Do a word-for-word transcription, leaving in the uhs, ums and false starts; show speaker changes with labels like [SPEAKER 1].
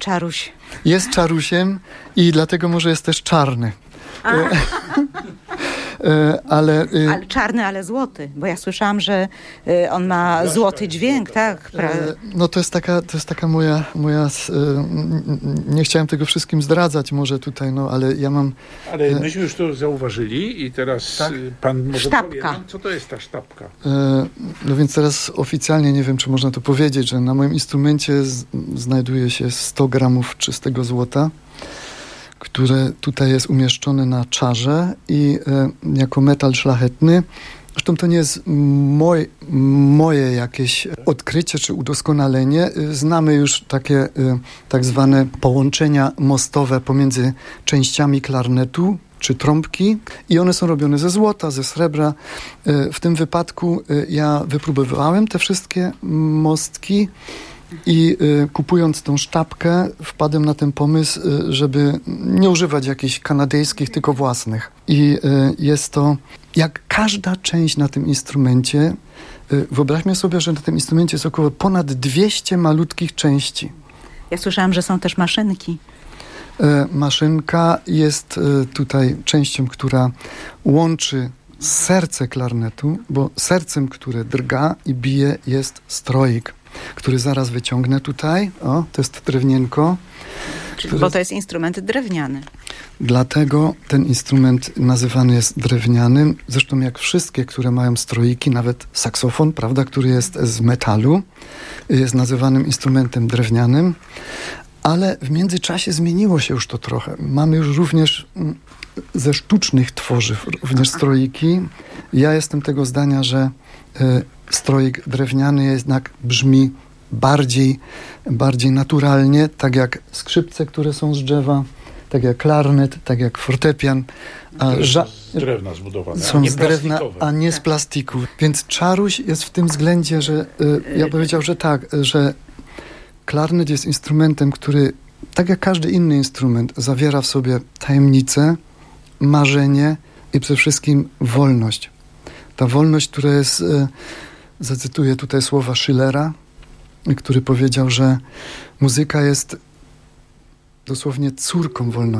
[SPEAKER 1] czaruś.
[SPEAKER 2] Jest czarusiem i dlatego może jest też czarny. Ale,
[SPEAKER 1] ale czarny, ale złoty, bo ja słyszałam, że on ma złoty dźwięk, tak?
[SPEAKER 2] No to jest taka, to jest taka moja, moja, nie chciałem tego wszystkim zdradzać może tutaj, no ale ja mam...
[SPEAKER 3] Ale myśmy już to zauważyli i teraz tak? pan może
[SPEAKER 1] sztabka.
[SPEAKER 3] powie nam, co to jest ta sztabka?
[SPEAKER 2] No więc teraz oficjalnie nie wiem, czy można to powiedzieć, że na moim instrumencie z, znajduje się sto gramów czystego złota, które tutaj jest umieszczone na czarze i e, jako metal szlachetny. Zresztą to nie jest moj, moje jakieś odkrycie czy udoskonalenie. Znamy już takie e, tak zwane połączenia mostowe pomiędzy częściami klarnetu czy trąbki i one są robione ze złota, ze srebra. E, w tym wypadku e, ja wypróbowałem te wszystkie mostki i y, kupując tą sztabkę wpadłem na ten pomysł, y, żeby nie używać jakichś kanadyjskich, tylko własnych. I y, jest to, jak każda część na tym instrumencie, y, wyobraźmy sobie, że na tym instrumencie jest około ponad dwieście malutkich części.
[SPEAKER 1] Ja słyszałam, że są też maszynki.
[SPEAKER 2] Y, maszynka jest y, tutaj częścią, która łączy serce klarnetu, bo sercem, które drga i bije, jest stroik, który zaraz wyciągnę tutaj. O, to jest drewnienko.
[SPEAKER 1] Czyli, bo to jest instrument drewniany.
[SPEAKER 2] Dlatego ten instrument nazywany jest drewnianym. Zresztą jak wszystkie, które mają stroiki, nawet saksofon, prawda, który jest z metalu, jest nazywanym instrumentem drewnianym. Ale w międzyczasie zmieniło się już to trochę. Mamy już również ze sztucznych tworzyw również stroiki. Ja jestem tego zdania, że y, stroik drewniany jednak brzmi bardziej, bardziej naturalnie, tak jak skrzypce, które są z drzewa, tak jak klarnet, tak jak fortepian.
[SPEAKER 3] A ża- z drewna zbudowane,
[SPEAKER 2] są
[SPEAKER 3] a nie
[SPEAKER 2] z drewna, a nie
[SPEAKER 3] tak.
[SPEAKER 2] z plastiku. Więc czaruś jest w tym względzie, że y, ja powiedział, że tak, że klarnet jest instrumentem, który, tak jak każdy inny instrument, zawiera w sobie tajemnicę, marzenie i przede wszystkim wolność. Ta wolność, która jest, e, zacytuję tutaj słowa Schillera, który powiedział, że muzyka jest dosłownie córką wolności.